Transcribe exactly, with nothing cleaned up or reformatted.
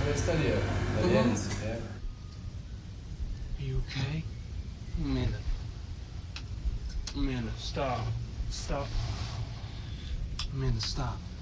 questa lì è italiense, eh. Are you okay? Amanda. Amanda, stop. Stop. Amanda, stop.